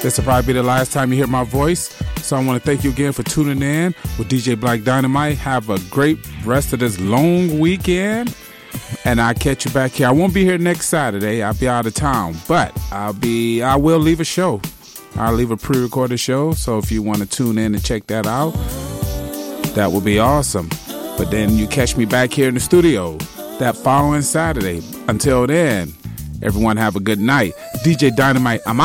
This will probably be the last time you hear my voice. So I want to thank you again for tuning in with DJ Black Dynamite. Have a great rest of this long weekend. And I'll catch you back here. I won't be here next Saturday. I'll be out of town. But I will leave a show. I'll leave a pre-recorded show. So if you want to tune in and check that out, that would be awesome. But then you catch me back here in the studio that following Saturday. Until then, everyone have a good night. DJ Dynamite, I'm out.